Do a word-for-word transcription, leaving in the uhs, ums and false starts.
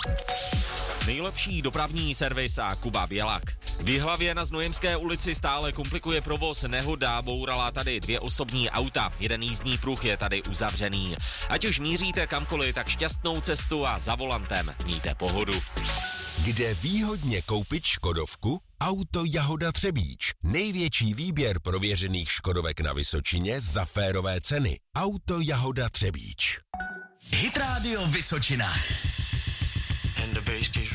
Nejlepší dopravní servis a Kuba Bělak. V Jihlavě na Znojemské ulici stále komplikuje provoz nehoda, bourala tady dvě osobní auta, jeden jízdní pruh je tady uzavřený. Ať už míříte kamkoliv, tak šťastnou cestu a za volantem mějte pohodu. Kde výhodně koupit škodovku? Auto Jahoda Třebíč. Největší výběr prověřených škodovek na Vysočině za férové ceny. Auto Jahoda Třebíč. Hit Radio Vysočina. And the bass keeps